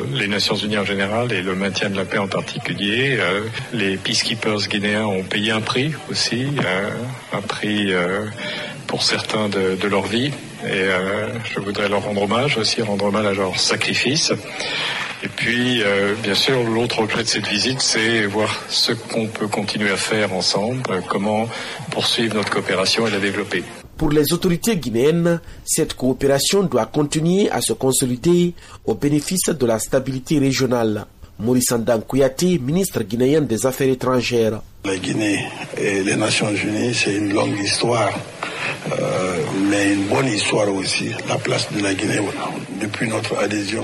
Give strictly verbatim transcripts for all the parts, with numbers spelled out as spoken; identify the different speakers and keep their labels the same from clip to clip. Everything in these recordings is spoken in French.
Speaker 1: les Nations Unies en général et le maintien de la paix en particulier. Euh, les peacekeepers guinéens ont payé un prix aussi, euh, un prix euh, pour certains de, de leur vie. Et euh, je voudrais leur rendre hommage aussi, rendre hommage à leur sacrifice. Et puis, euh, bien sûr, l'autre objet de cette visite, c'est voir ce qu'on peut continuer à faire ensemble, comment poursuivre notre coopération et la développer.
Speaker 2: Pour les autorités guinéennes, cette coopération doit continuer à se consolider au bénéfice de la stabilité régionale. Maurice Andan Kouyaté, ministre guinéen des Affaires étrangères.
Speaker 3: La Guinée et les Nations Unies, c'est une longue histoire, euh, mais une bonne histoire aussi. La place de la Guinée, depuis notre adhésion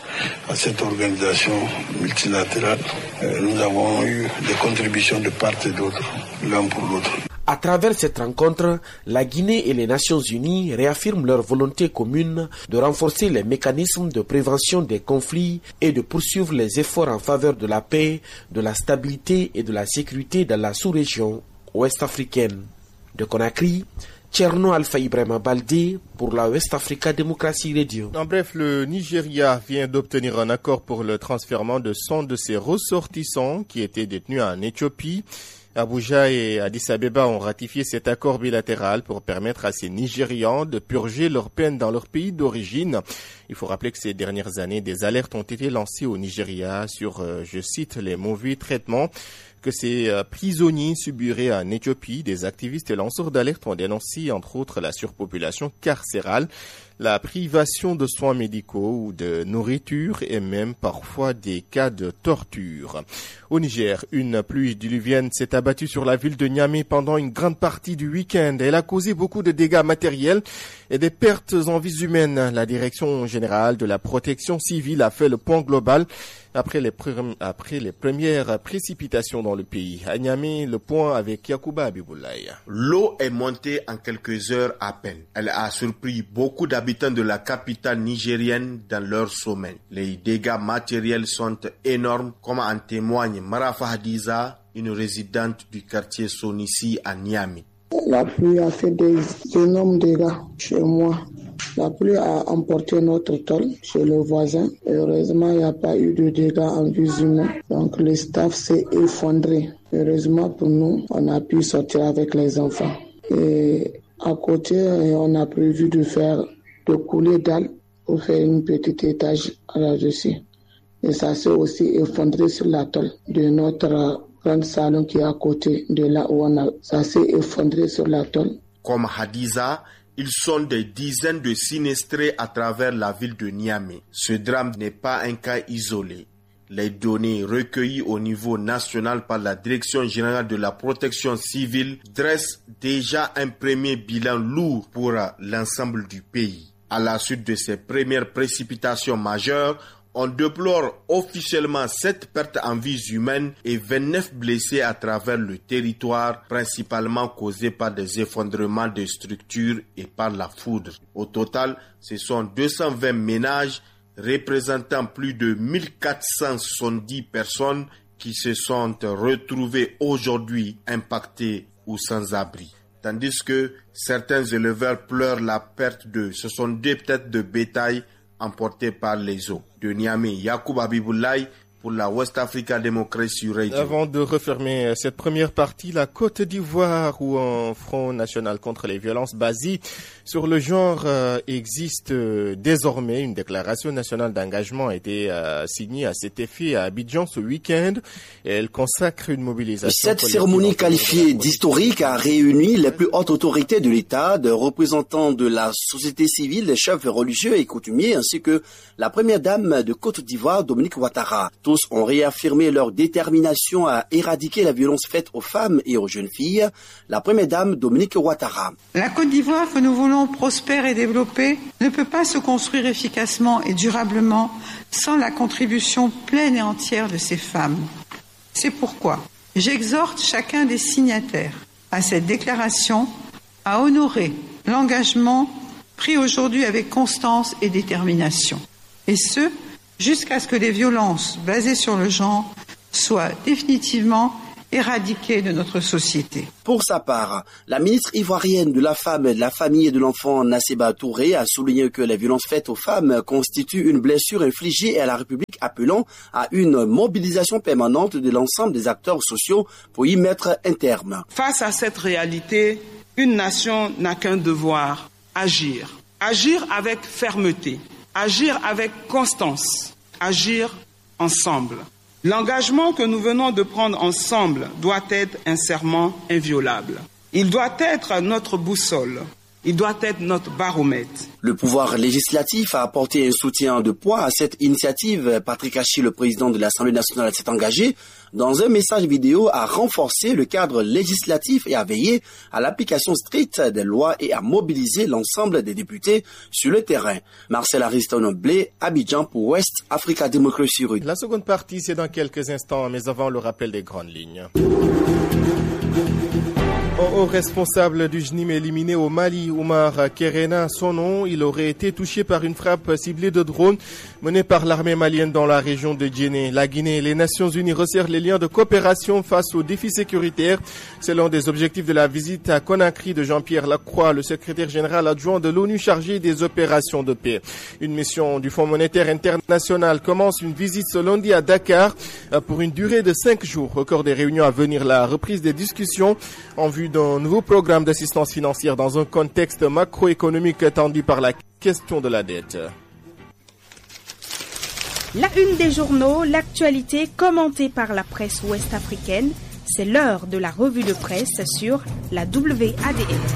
Speaker 3: à cette organisation multilatérale, euh, nous avons eu des contributions de part et d'autre, l'un pour l'autre.
Speaker 2: À travers cette rencontre, la Guinée et les Nations Unies réaffirment leur volonté commune de renforcer les mécanismes de prévention des conflits et de poursuivre les efforts en faveur de la paix, de la stabilité et de la sécurité dans la sous-région ouest-africaine. De Conakry, Tcherno Alpha Ibrahima Baldé pour la West Africa Democracy Radio.
Speaker 4: En bref, le Nigeria vient d'obtenir un accord pour le transfèrement de cent de ses ressortissants qui étaient détenus en Éthiopie. Abuja et Addis Abeba ont ratifié cet accord bilatéral pour permettre à ces Nigérians de purger leur peine dans leur pays d'origine. Il faut rappeler que ces dernières années, des alertes ont été lancées au Nigeria sur, euh, je cite, les mauvais traitements que ces euh, prisonniers subiraient en Éthiopie. Des activistes et lanceurs d'alerte ont dénoncé, entre autres, la surpopulation carcérale, la privation de soins médicaux ou de nourriture et même parfois des cas de torture. Au Niger, une pluie diluvienne s'est abattue sur la ville de Niamey pendant une grande partie du week-end. Elle a causé beaucoup de dégâts matériels et des pertes en vies humaines. La Direction générale de la protection civile a fait le point global après les, pre- après les premières précipitations dans le pays. À Niamey, le point avec Yacouba Abiboulaye.
Speaker 5: L'eau est montée en quelques heures à peine. Elle a surpris beaucoup d'habitants de la capitale nigérienne dans leur sommeil. Les dégâts matériels sont énormes, comme en témoigne Marafa Hadiza, une résidente du quartier Sonissi à Niamey.
Speaker 6: La pluie a fait des énormes dégâts chez moi. La pluie a emporté notre tôle chez le voisin. Heureusement, il n'y a pas eu de dégâts en vie humaine. Donc, le staff s'est effondré. Heureusement pour nous, on a pu sortir avec les enfants. Et à côté, on a prévu de faire de couler dalles pour faire une petite étage là-dessus. Et ça s'est aussi effondré sur la tôle de notre grand salon qui est à côté de là où on a. Ça s'est effondré sur la tôle.
Speaker 5: Comme Hadiza, ils sont des dizaines de sinistrés à travers la ville de Niamey. Ce drame n'est pas un cas isolé. Les données recueillies au niveau national par la Direction générale de la protection civile dressent déjà un premier bilan lourd pour l'ensemble du pays. À la suite de ces premières précipitations majeures, on déplore officiellement sept pertes en vies humaines et vingt-neuf blessés à travers le territoire, principalement causés par des effondrements de structures et par la foudre. Au total, ce sont deux cent vingt ménages représentant plus de mille quatre cent soixante-dix personnes qui se sont retrouvées aujourd'hui impactées ou sans abri. Tandis que certains éleveurs pleurent la perte de soixante-deux têtes de bétail emportées par les eaux. De Niamey, Yacouba Abiboulaye pour la West Africa Democracy Radio.
Speaker 4: Avant de refermer cette première partie, la Côte d'Ivoire, où un front national contre les violences basées sur le genre euh, existe euh, désormais. Une déclaration nationale d'engagement a été euh, signée à cet effet à Abidjan ce week-end. Elle consacre une mobilisation.
Speaker 7: Cette cérémonie qualifiée d'historique a réuni les plus hautes autorités de l'État, des représentants de la société civile, des chefs religieux et coutumiers, ainsi que la première dame de Côte d'Ivoire, Dominique Ouattara. Tous ont réaffirmé leur détermination à éradiquer la violence faite aux femmes et aux jeunes filles. La première dame, Dominique Ouattara.
Speaker 8: La Côte d'Ivoire que nous voulons prospère et développée ne peut pas se construire efficacement et durablement sans la contribution pleine et entière de ces femmes. C'est pourquoi j'exhorte chacun des signataires à cette déclaration à honorer l'engagement pris aujourd'hui avec constance et détermination. Et ce, jusqu'à ce que les violences basées sur le genre soient définitivement éradiqués de notre société.
Speaker 7: Pour sa part, la ministre ivoirienne de la Femme, de la Famille et de l'Enfant, Nasseba Touré, a souligné que les violences faites aux femmes constituent une blessure infligée à la République, appelant à une mobilisation permanente de l'ensemble des acteurs sociaux pour y mettre un terme.
Speaker 9: Face à cette réalité, une nation n'a qu'un devoir, agir. Agir avec fermeté, agir avec constance, agir ensemble. L'engagement que nous venons de prendre ensemble doit être un serment inviolable. Il doit être notre boussole. Il doit être notre baromètre.
Speaker 7: Le pouvoir législatif a apporté un soutien de poids à cette initiative. Patrick Hachi, le président de l'Assemblée nationale, s'est engagé dans un message vidéo à renforcer le cadre législatif et à veiller à l'application stricte des lois et à mobiliser l'ensemble des députés sur le terrain. Marcel Ariston Blé, Abidjan pour West Africa Democracy Rue.
Speaker 4: La seconde partie, c'est dans quelques instants, mais avant le rappel des grandes lignes. Un haut responsable du J N I M éliminé au Mali, Oumar Kerena, son nom, il aurait été touché par une frappe ciblée de drone menée par l'armée malienne dans la région de Djenné. La Guinée et les Nations Unies resserrent les liens de coopération face aux défis sécuritaires. C'est l'un des objectifs de la visite à Conakry de Jean-Pierre Lacroix, le secrétaire général adjoint de l'ONU chargé des opérations de paix. Une mission du Fonds monétaire international commence une visite ce lundi à Dakar pour une durée de cinq jours. Au cours des réunions à venir, la reprise des discussions en vue d'un nouveau programme d'assistance financière dans un contexte macroéconomique tendu par la question de la dette.
Speaker 10: La une des journaux, l'actualité commentée par la presse ouest-africaine. C'est l'heure de la revue de presse sur la W A D L.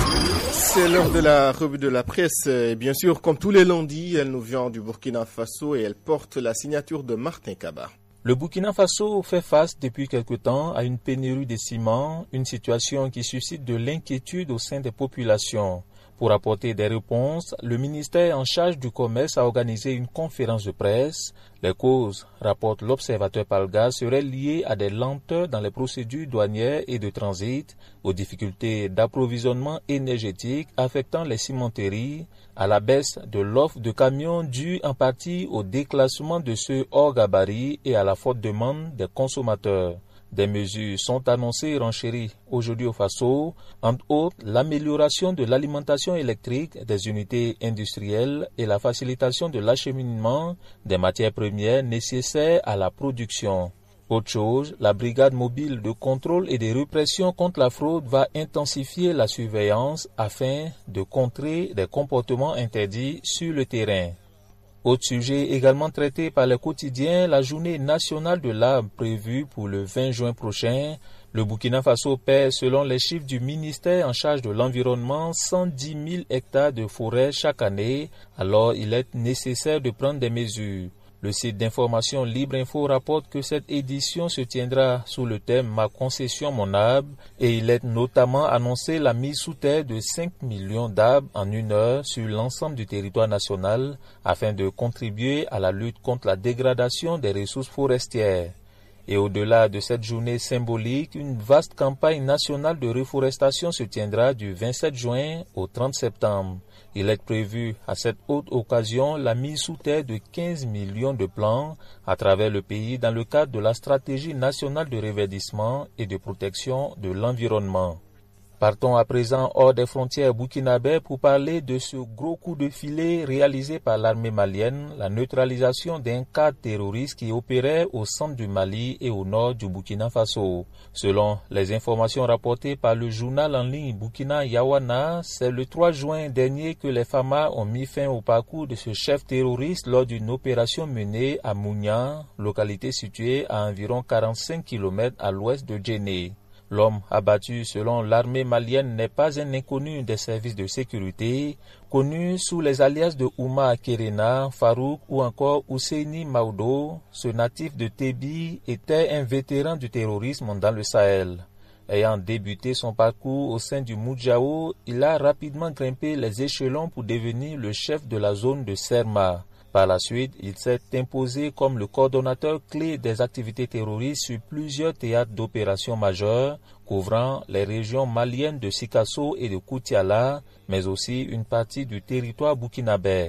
Speaker 4: C'est l'heure de la revue de la presse. Et bien sûr, comme tous les lundis, elle nous vient du Burkina Faso et elle porte la signature de Martin Kaba.
Speaker 11: Le Burkina Faso fait face depuis quelque temps à une pénurie de ciment, une situation qui suscite de l'inquiétude au sein des populations. Pour apporter des réponses, le ministère en charge du commerce a organisé une conférence de presse. Les causes, rapporte l'observateur Palga, seraient liées à des lenteurs dans les procédures douanières et de transit, aux difficultés d'approvisionnement énergétique affectant les cimenteries, à la baisse de l'offre de camions due en partie au déclassement de ceux hors gabarit et à la forte demande des consommateurs. Des mesures sont annoncées et renchéries aujourd'hui au Faso, entre autres l'amélioration de l'alimentation électrique des unités industrielles et la facilitation de l'acheminement des matières premières nécessaires à la production. Autre chose, la brigade mobile de contrôle et de répression contre la fraude va intensifier la surveillance afin de contrer des comportements interdits sur le terrain. Autre sujet également traité par les quotidiens, la journée nationale de l'arbre prévue pour le vingt juin prochain. Le Burkina Faso perd, selon les chiffres du ministère en charge de l'environnement, cent dix mille hectares de forêt chaque année. Alors il est nécessaire de prendre des mesures. Le site d'information Libre Info rapporte que cette édition se tiendra sous le thème « Ma concession, mon arbre » et il est notamment annoncé la mise sous terre de cinq millions d'arbres en une heure sur l'ensemble du territoire national afin de contribuer à la lutte contre la dégradation des ressources forestières. Et au-delà de cette journée symbolique, une vaste campagne nationale de reforestation se tiendra du vingt-sept juin au trente septembre. Il est prévu à cette haute occasion la mise sous terre de quinze millions de plants à travers le pays dans le cadre de la stratégie nationale de reverdissement et de protection de l'environnement. Partons à présent hors des frontières burkinabè pour parler de ce gros coup de filet réalisé par l'armée malienne, la neutralisation d'un cadre terroriste qui opérait au centre du Mali et au nord du Burkina Faso. Selon les informations rapportées par le journal en ligne Burkina Yawana, c'est le trois juin dernier que les F A M A ont mis fin au parcours de ce chef terroriste lors d'une opération menée à Mounia, localité située à environ quarante-cinq kilomètres à l'ouest de Djenné. L'homme abattu selon l'armée malienne n'est pas un inconnu des services de sécurité, connu sous les alias de Oumar Kerena, Farouk ou encore Ousseini Maoudo. Ce natif de Tébi était un vétéran du terrorisme dans le Sahel. Ayant débuté son parcours au sein du Moudjao, il a rapidement grimpé les échelons pour devenir le chef de la zone de Serma. Par la suite, il s'est imposé comme le coordonnateur clé des activités terroristes sur plusieurs théâtres d'opérations majeures, couvrant les régions maliennes de Sikasso et de Koutiala, mais aussi une partie du territoire burkinabè.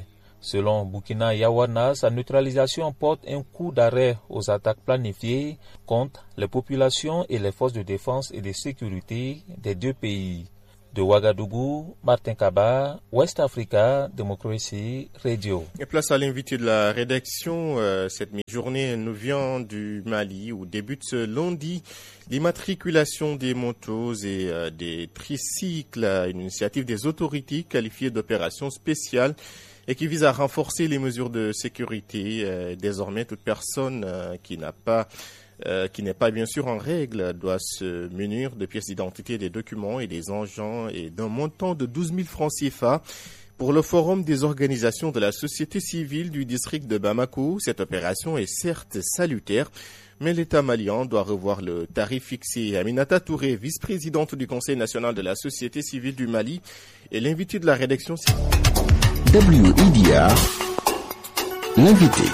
Speaker 11: Selon Burkina Yawana, sa neutralisation porte un coup d'arrêt aux attaques planifiées contre les populations et les forces de défense et de sécurité des deux pays. De Ouagadougou, Martin Kaba, West Africa, Démocratie Radio.
Speaker 4: Et place à l'invité de la rédaction. Euh, cette mi-journée nous vient du Mali où débute ce lundi l'immatriculation des motos et euh, des tricycles, une initiative des autorités qualifiée d'opération spéciale et qui vise à renforcer les mesures de sécurité. Euh, désormais, toute personne euh, qui n'a pas Euh, qui n'est pas bien sûr en règle, doit se munir de pièces d'identité, des documents et des engins et d'un montant de douze mille francs C F A. Pour le Forum des organisations de la société civile du district de Bamako, cette opération est certes salutaire, mais l'État malien doit revoir le tarif fixé. Aminata Touré, vice-présidente du Conseil national de la société civile du Mali, et l'invité de la rédaction.
Speaker 12: W I D R, l'invité.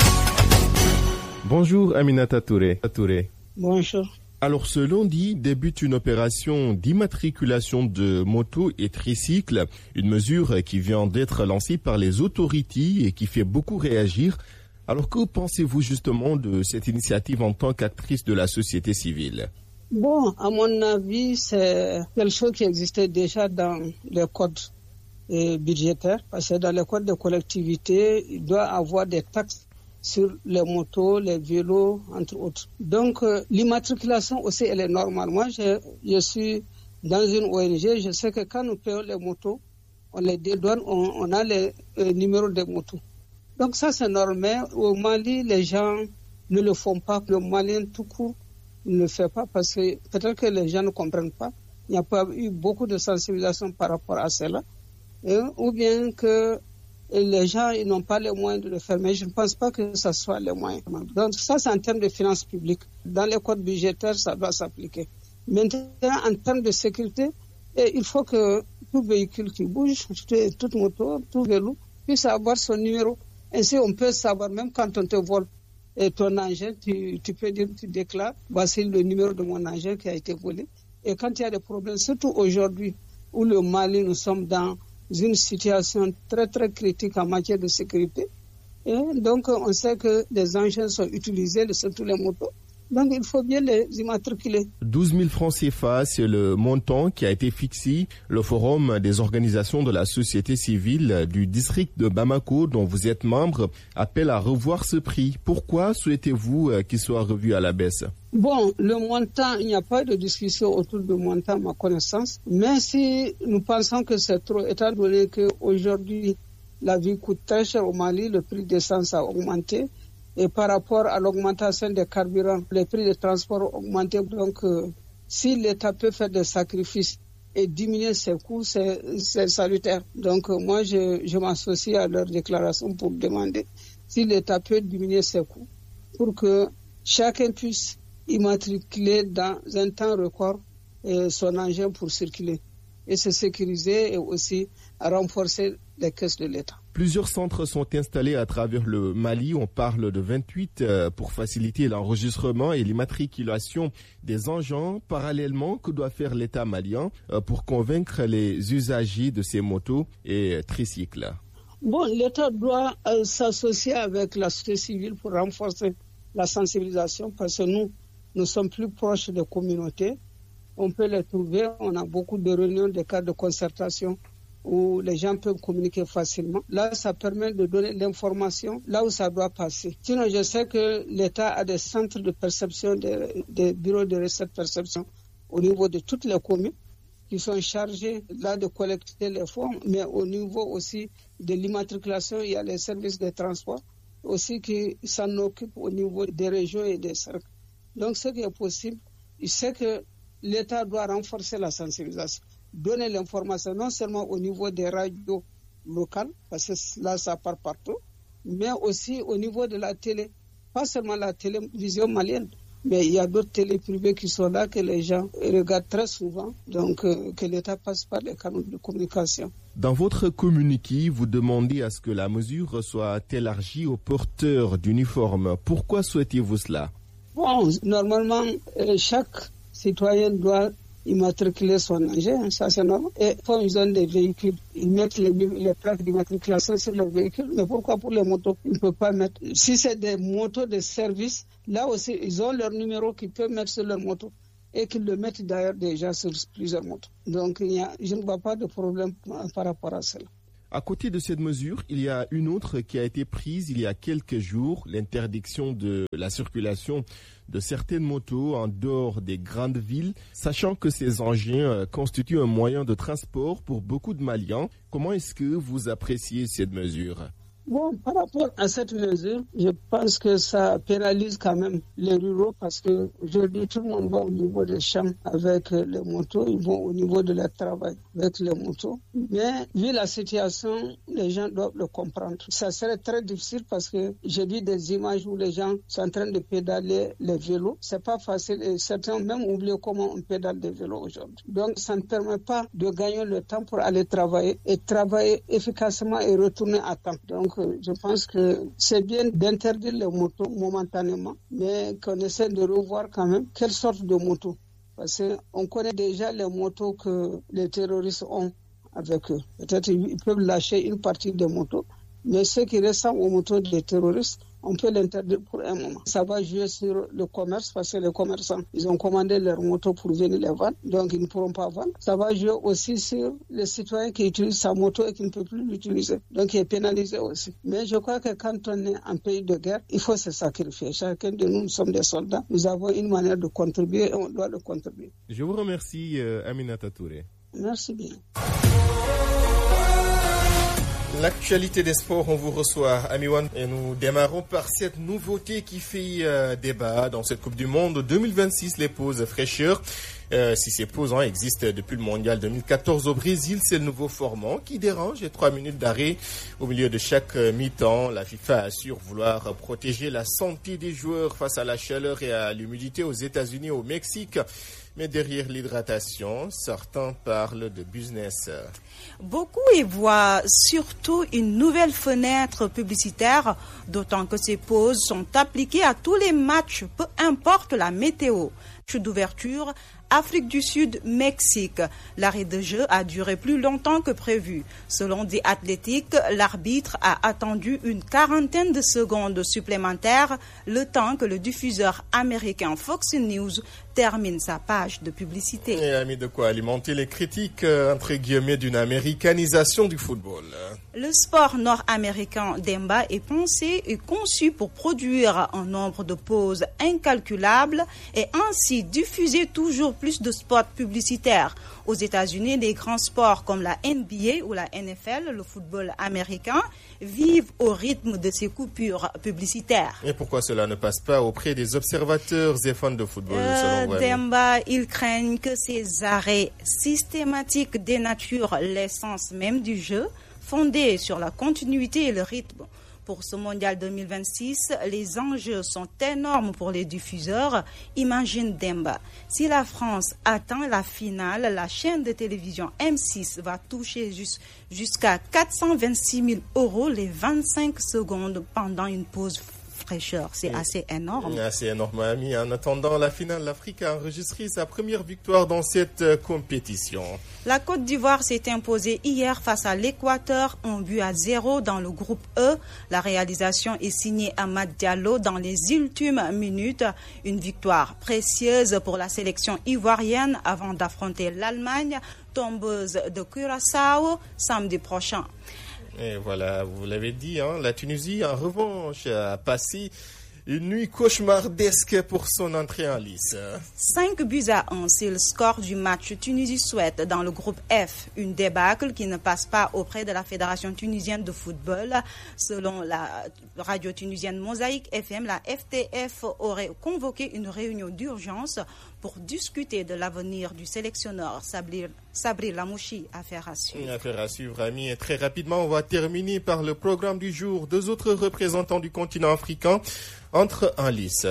Speaker 4: Bonjour Aminata Touré. Touré.
Speaker 6: Bonjour.
Speaker 4: Alors ce lundi débute une opération d'immatriculation de motos et tricycles, une mesure qui vient d'être lancée par les autorités et qui fait beaucoup réagir. Alors que pensez-vous justement de cette initiative en tant qu'actrice de la société civile?
Speaker 6: Bon, à mon avis, c'est quelque chose qui existait déjà dans le code budgétaire, parce que dans le code de collectivité, il doit y avoir des taxes sur les motos, les vélos, entre autres. Donc, euh, l'immatriculation aussi, elle est normale. Moi, je, je suis dans une O N G, je sais que quand nous payons les motos, on les dédouane, on, on a les euh, numéros des motos. Donc ça, c'est normal. Au Mali, les gens ne le font pas. Le Malien, tout court, ne le fait pas parce que peut-être que les gens ne comprennent pas. Il n'y a pas eu beaucoup de sensibilisation par rapport à cela. Et, ou bien que et les gens ils n'ont pas les moyens de le faire, mais je ne pense pas que ce soit les moyens. Donc ça, c'est en termes de finances publiques. Dans les codes budgétaires, ça doit s'appliquer. Maintenant, en termes de sécurité, et il faut que tout véhicule qui bouge, toute moto, tout vélo, puisse avoir son numéro. Ainsi, on peut savoir, même quand on te vole et ton engin, tu, tu peux dire, tu déclares, voici le numéro de mon engin qui a été volé. Et quand il y a des problèmes, surtout aujourd'hui, où le Mali, nous sommes dans une situation très très critique en matière de sécurité. Et donc on sait que les engins sont utilisés, surtout les motos. Donc il faut bien les immatriculer.
Speaker 4: douze mille francs C F A, c'est le montant qui a été fixé. Le Forum des organisations de la société civile du district de Bamako, dont vous êtes membre, appelle à revoir ce prix. Pourquoi souhaitez-vous qu'il soit revu à la baisse?
Speaker 6: Bon, le montant, il n'y a pas de discussion autour du montant, à ma connaissance. Mais si nous pensons que c'est trop, étant donné qu'aujourd'hui, la vie coûte très cher au Mali, le prix d'essence a augmenté. Et par rapport à l'augmentation des carburants, les prix de transport ont augmenté. Donc, euh, si l'État peut faire des sacrifices et diminuer ses coûts, c'est, c'est salutaire. Donc, euh, moi, je, je m'associe à leur déclaration pour demander si l'État peut diminuer ses coûts pour que chacun puisse immatriculer dans un temps record euh, son engin pour circuler et se sécuriser et aussi à renforcer les caisses de l'État.
Speaker 4: Plusieurs centres sont installés à travers le Mali. On parle de vingt-huit euh, pour faciliter l'enregistrement et l'immatriculation des engins. Parallèlement, que doit faire l'État malien euh, pour convaincre les usagers de ces motos et tricycles?
Speaker 6: Bon, l'État doit euh, s'associer avec la société civile pour renforcer la sensibilisation parce que nous, nous sommes plus proches des communautés. On peut les trouver. On a beaucoup de réunions, des cas de concertation où les gens peuvent communiquer facilement. Là, ça permet de donner l'information là où ça doit passer. Sinon, je sais que l'État a des centres de perception, des, des bureaux de recette perception au niveau de toutes les communes qui sont chargés là de collecter les fonds, mais au niveau aussi de l'immatriculation, il y a les services de transport aussi qui s'en occupent au niveau des régions et des cercles. Donc, ce qui est possible, il sait que l'État doit renforcer la sensibilisation, donner l'information non seulement au niveau des radios locales, parce que là, ça part partout, mais aussi au niveau de la télé. Pas seulement la télévision malienne, mais il y a d'autres télés privées qui sont là, que les gens regardent très souvent, donc euh, que l'État passe par les canaux de communication.
Speaker 4: Dans votre communiqué, vous demandez à ce que la mesure soit élargie aux porteurs d'uniformes. Pourquoi souhaitez-vous cela?
Speaker 6: Bon, normalement, euh, chaque citoyen doit immatriculer son engin, ça c'est normal. Et quand ils ont des véhicules, ils mettent les, les plaques d'immatriculation sur le véhicule. Mais pourquoi pour les motos, ils ne peuvent pas mettre? Si c'est des motos de service, là aussi, ils ont leur numéro qu'ils peuvent mettre sur leur moto et qu'ils le mettent d'ailleurs déjà sur plusieurs motos. Donc il y a, je ne vois pas de problème par rapport à cela.
Speaker 4: À côté de cette mesure, il y a une autre qui a été prise il y a quelques jours, l'interdiction de la circulation de certaines motos en dehors des grandes villes, sachant que ces engins constituent un moyen de transport pour beaucoup de Maliens. Comment est-ce que vous appréciez cette mesure ?
Speaker 6: Bon, par rapport à cette mesure, je pense que ça pénalise quand même les ruraux parce que aujourd'hui, tout le monde va au niveau des champs avec les motos, ils vont au niveau de leur travail avec les motos. Mais vu la situation, les gens doivent le comprendre. Ça serait très difficile parce que j'ai vu des images où les gens sont en train de pédaler les vélos. C'est pas facile et certains ont même oublié comment on pédale des vélos aujourd'hui. Donc, ça ne permet pas de gagner le temps pour aller travailler et travailler efficacement et retourner à temps. Donc, je pense que c'est bien d'interdire les motos momentanément, mais qu'on essaie de revoir quand même quelle sorte de moto. Parce qu'on connaît déjà les motos que les terroristes ont avec eux. Peut-être qu'ils peuvent lâcher une partie des motos, mais ceux qui ressemblent aux motos des terroristes, on peut l'interdire pour un moment. Ça va jouer sur le commerce parce que les commerçants, ils ont commandé leurs motos pour venir les vendre, donc ils ne pourront pas vendre. Ça va jouer aussi sur les citoyens qui utilisent sa moto et qui ne peuvent plus l'utiliser, donc il est pénalisé aussi. Mais je crois que quand on est en pays de guerre, il faut se sacrifier. Chacun de nous, nous sommes des soldats. Nous avons une manière de contribuer et on doit le contribuer.
Speaker 4: Je vous remercie, euh, Aminata Touré.
Speaker 6: Merci bien.
Speaker 4: L'actualité des sports, on vous reçoit, Amiwan, et nous démarrons par cette nouveauté qui fait euh, débat dans cette Coupe du Monde deux mille vingt-six, les pauses fraîcheurs. Euh, si ces pauses hein, existent depuis le Mondial deux mille quatorze au Brésil, c'est le nouveau format qui dérange les trois minutes d'arrêt au milieu de chaque euh, mi-temps. La FIFA assure vouloir protéger la santé des joueurs face à la chaleur et à l'humidité aux États-Unis et au Mexique. Mais derrière l'hydratation, certains parlent de business.
Speaker 13: Beaucoup y voient surtout une nouvelle fenêtre publicitaire, d'autant que ces pauses sont appliquées à tous les matchs, peu importe la météo. Match d'ouverture, Afrique du Sud, Mexique. L'arrêt de jeu a duré plus longtemps que prévu. Selon The Athletic, l'arbitre a attendu une quarantaine de secondes supplémentaires, le temps que le diffuseur américain Fox News termine sa page de publicité.
Speaker 4: Et a mis de quoi alimenter les critiques, euh, entre guillemets, d'une américanisation du football.
Speaker 13: Le sport nord-américain Demba est pensé et conçu pour produire un nombre de pauses incalculable et ainsi diffuser toujours plus de spots publicitaires. Aux États-Unis, des grands sports comme la N B A ou la N F L, le football américain, vivent au rythme de ces coupures publicitaires.
Speaker 4: Et pourquoi cela ne passe pas auprès des observateurs et fans de football
Speaker 13: euh,
Speaker 4: selon vous?
Speaker 13: Demba, ils craignent que ces arrêts systématiques dénaturent l'essence même du jeu, fondé sur la continuité et le rythme. Pour ce mondial deux mille vingt-six, les enjeux sont énormes pour les diffuseurs. Imagine Demba. Si la France atteint la finale, la chaîne de télévision M six va toucher jus- jusqu'à quatre cent vingt-six mille euros les vingt-cinq secondes pendant une pause fraîcheur. C'est assez énorme.
Speaker 4: Assez énorme, ami. En attendant la finale, l'Afrique a enregistré sa première victoire dans cette euh, compétition.
Speaker 13: La Côte d'Ivoire s'est imposée hier face à l'Équateur, un but à zéro dans le groupe E. La réalisation est signée Amad Diallo dans les ultimes minutes. Une victoire précieuse pour la sélection ivoirienne avant d'affronter l'Allemagne, tombeuse de Curaçao, samedi prochain.
Speaker 4: Et voilà, vous l'avez dit, hein, la Tunisie, en revanche, a passé une nuit cauchemardesque pour son entrée en lice.
Speaker 13: cinq buts à un, c'est le score du match Tunisie-Suède dans le groupe F. Une débâcle qui ne passe pas auprès de la Fédération tunisienne de football. Selon la radio tunisienne Mosaïque F M, la F T F aurait convoqué une réunion d'urgence pour discuter de l'avenir du sélectionneur Sabri, Sabri Lamouchi. Affaire à suivre.
Speaker 4: Affaire à suivre, amis. Et très rapidement, on va terminer par le programme du jour. Deux autres représentants du continent africain entrent en lice.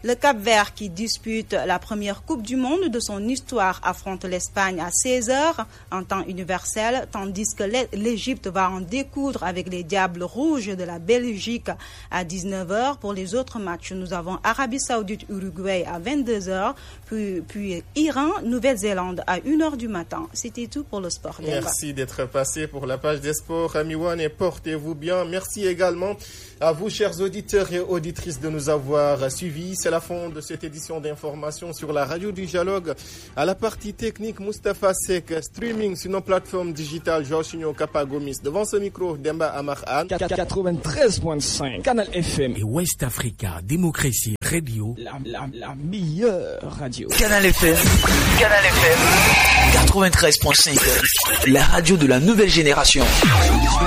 Speaker 13: Le Cap-Vert, qui dispute la première Coupe du Monde de son histoire, affronte l'Espagne à seize heures en temps universel, tandis que l'Égypte va en découdre avec les Diables Rouges de la Belgique à dix-neuf heures. Pour les autres matchs, nous avons Arabie Saoudite-Uruguay à vingt-deux heures, puis, puis Iran, Nouvelle-Zélande à une heure du matin. C'était tout pour le sport.
Speaker 4: Merci d'être passé pour la page des sports, Amiwan, et portez-vous bien. Merci également à vous, chers auditeurs et auditrices, de nous avoir suivis. C'est la fin de cette édition d'information sur la radio du dialogue. À la partie technique, Mustafa Sek, streaming sur nos plateformes digitales, Georges Kapagomis. Devant ce micro, Demba Amarhan.
Speaker 14: quatre-vingt-treize virgule cinq, Canal F M.
Speaker 15: Et West Africa, démocratie, radio.
Speaker 14: La, la, la meilleure radio.
Speaker 15: Canal F M. Canal F M. quatre-vingt-treize virgule cinq. La radio de la nouvelle génération.